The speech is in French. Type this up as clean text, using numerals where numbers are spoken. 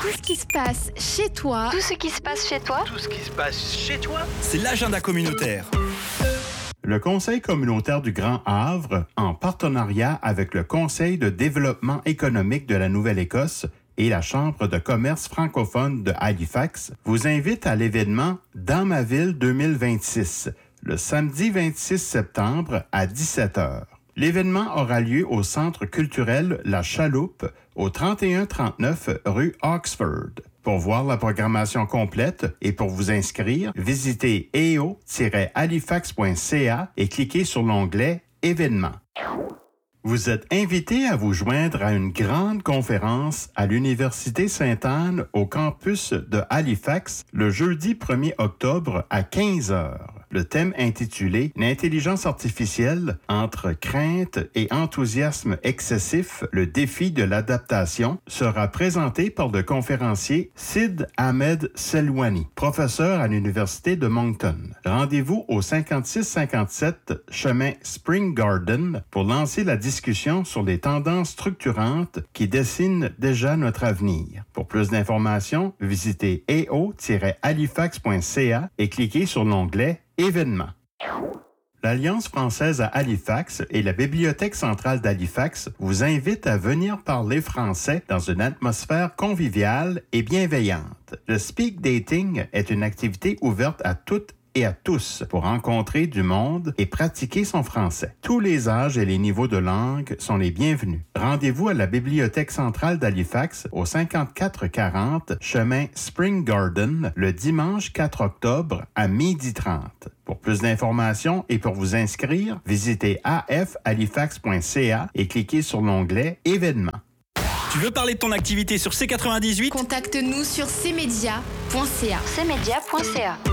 Tout ce qui se passe chez toi. Tout ce qui se passe chez toi. Tout ce qui se passe chez toi. C'est l'agenda communautaire. Le Conseil communautaire du Grand Havre, en partenariat avec le Conseil de développement économique de la Nouvelle-Écosse et la Chambre de commerce francophone de Halifax, vous invite à l'événement Dans ma ville 2026, le samedi 26 septembre à 17h. L'événement aura lieu au Centre culturel La Chaloupe, au 3139 rue Oxford. Pour voir la programmation complète et pour vous inscrire, visitez eo-halifax.ca et cliquez sur l'onglet « Événements ». Vous êtes invité à vous joindre à une grande conférence à l'Université Sainte-Anne au campus de Halifax le jeudi 1er octobre à 15h. Le thème intitulé « L'intelligence artificielle entre crainte et enthousiasme excessif, le défi de l'adaptation » sera présenté par le conférencier Sid Ahmed Selwani, professeur à l'Université de Moncton. Rendez-vous au 5657 chemin Spring Garden pour lancer la discussion sur les tendances structurantes qui dessinent déjà notre avenir. Pour plus d'informations, visitez eo-halifax.ca et cliquez sur l'onglet Événements. L'Alliance française à Halifax et la Bibliothèque centrale d'Halifax vous invitent à venir parler français dans une atmosphère conviviale et bienveillante. Le speak dating est une activité ouverte à toutes et à tous pour rencontrer du monde et pratiquer son français. Tous les âges et les niveaux de langue sont les bienvenus. Rendez-vous à la Bibliothèque centrale d'Halifax au 5440 chemin Spring Garden le dimanche 4 octobre à 12h30. Pour plus d'informations et pour vous inscrire, visitez afhalifax.ca et cliquez sur l'onglet Événements. Tu veux parler de ton activité sur C98? Contacte-nous sur cmedia.ca. cmedia.ca.